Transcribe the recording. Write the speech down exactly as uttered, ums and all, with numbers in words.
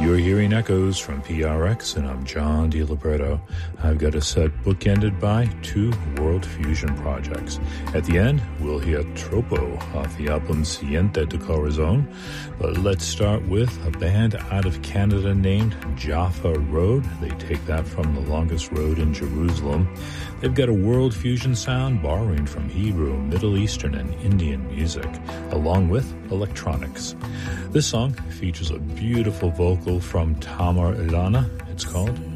You're hearing echoes from P R X, and I'm John DiLiberto. I've got a set bookended by two World Fusion projects. At the end, we'll hear Tropo off the album Siente de Corazon. But let's start with a band out of Canada named Jaffa Road. They take that from the longest road in Jerusalem. They've got a World Fusion sound borrowing from Hebrew, Middle Eastern, and Indian music, along with electronics. This song features a beautiful vocal from Tamar Ilana. It's called